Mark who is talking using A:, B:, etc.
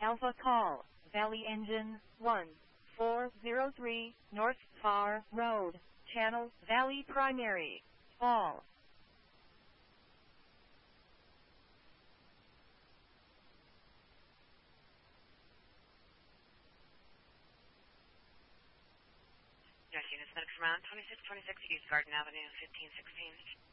A: Alpha call, Valley Engine 1403, North Far Road, Channel, Valley Primary, Fall.
B: Yes, units, medics around 2626 East Garden Avenue, 1516.